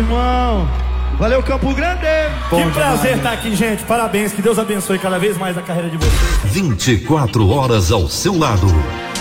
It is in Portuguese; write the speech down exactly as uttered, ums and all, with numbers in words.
irmão. Valeu, Campo Grande. Que prazer estar aqui, gente. Parabéns, que Deus abençoe cada vez mais a carreira de vocês. vinte e quatro horas ao seu lado.